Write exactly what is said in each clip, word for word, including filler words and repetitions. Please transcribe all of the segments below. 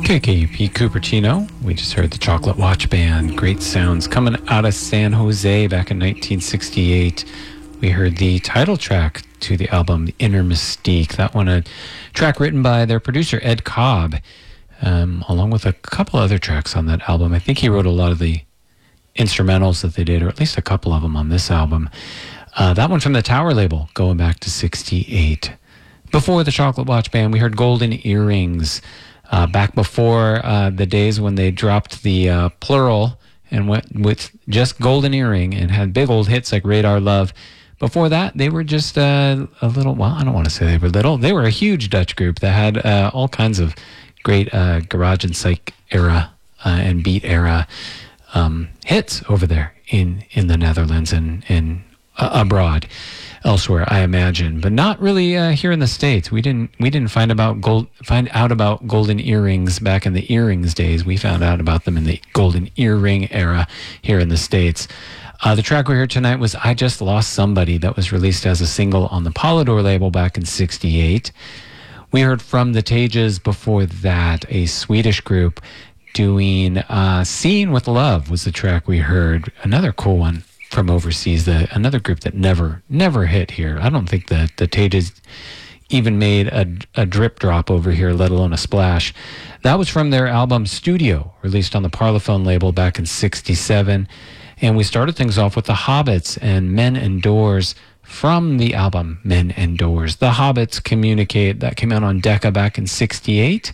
K K U P Cupertino. We just heard the Chocolate Watch Band. Great sounds coming out of San Jose back in nineteen sixty-eight. We heard the title track to the album, The Inner Mystique. That one, a track written by their producer, Ed Cobb, um, along with a couple other tracks on that album. I think he wrote a lot of the instrumentals that they did, or at least a couple of them on this album. Uh, that one from the Tower label, going back to sixty-eight. Before the Chocolate Watch Band, we heard Golden Earrings. Uh, back before uh, the days when they dropped the uh, plural and went with just Golden Earring and had big old hits like Radar Love. Before that, they were just uh, a little, well, I don't want to say they were little. They were a huge Dutch group that had uh, all kinds of great uh, garage and psych era uh, and beat era um, hits over there in, in the Netherlands and, and uh, abroad. Elsewhere, I imagine, but not really uh, here in the States. We didn't we didn't find about gold find out about Golden Earrings back in the earrings days. We found out about them in the Golden Earring era here in the States. Uh, the track we heard tonight was "I Just Lost Somebody," that was released as a single on the Polydor label back in sixty-eight. We heard from the Tages before that, a Swedish group doing uh, "Seeing with Love" was the track we heard. Another cool one from overseas, the another group that never never hit here. I don't think that the Tages even made a, a drip drop over here, let alone a splash. That was from their album Studio, released on the Parlophone label back in sixty-seven. And we started things off with the Hobbits and Men and Doors from the album Men and Doors. The Hobbits Communicate, that came out on Decca back in sixty-eight.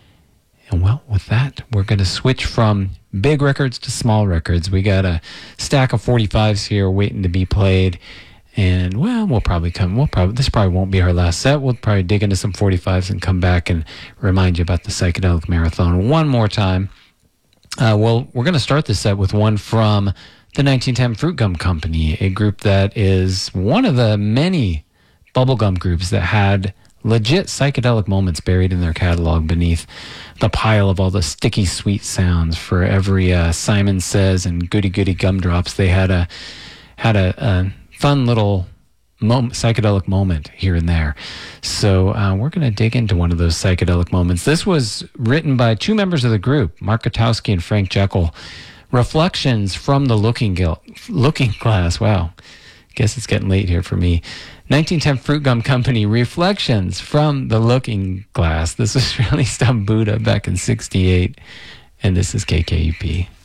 And well, with that, we're going to switch from big records to small records. We got a stack of forty-fives here waiting to be played. And, well, we'll probably come, we'll probably, this probably won't be our last set. We'll probably dig into some forty-fives and come back and remind you about the Psychedelic Marathon one more time. Uh, well, we're going to start this set with one from the nineteen ten Fruit Gum Company, a group that is one of the many bubblegum groups that had legit psychedelic moments buried in their catalog beneath the pile of all the sticky sweet sounds. For every uh, Simon Says and Goody Goody Gumdrops, they had a had a, a fun little mom- psychedelic moment here and there. So uh, we're going to dig into one of those psychedelic moments. This was written by two members of the group, Mark Gutowski and Frank Jekyll. Reflections from the Looking Gil- Looking Glass. Wow, guess it's getting late here for me. nineteen ten Fruit Gum Company, Reflections from the Looking Glass. This was released on Buddha back in sixty-eight, and this is K K U P.